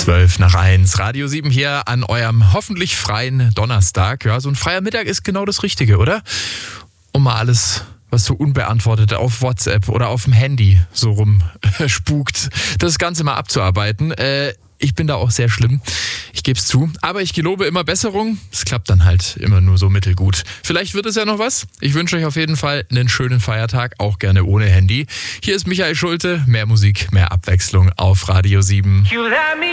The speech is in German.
12:12, Radio 7 hier an eurem hoffentlich freien Donnerstag. Ja, so ein freier Mittag ist genau das Richtige, oder? Um mal alles, was so unbeantwortet auf WhatsApp oder auf dem Handy so rum spukt, das Ganze mal abzuarbeiten. Ich bin da auch sehr schlimm, ich gebe es zu. Aber ich gelobe immer Besserung. Es klappt dann halt immer nur so mittelgut. Vielleicht wird es ja noch was. Ich wünsche euch auf jeden Fall einen schönen Feiertag, auch gerne ohne Handy. Hier ist Michael Schulte. Mehr Musik, mehr Abwechslung auf Radio 7.